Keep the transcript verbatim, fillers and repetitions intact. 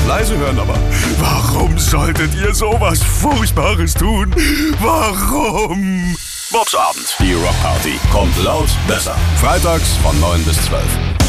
leise hören, aber warum solltet ihr sowas Furchtbares tun? Warum? Boxabend. Die Rockparty. Kommt laut besser. Freitags von neun bis zwölf.